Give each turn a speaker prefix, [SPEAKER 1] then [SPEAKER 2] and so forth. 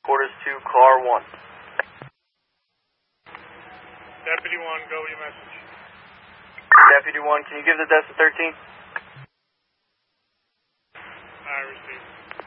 [SPEAKER 1] Quarters to car 1.
[SPEAKER 2] Deputy 1, go with your message.
[SPEAKER 1] Deputy 1, can you give the desk to 13?
[SPEAKER 2] I received.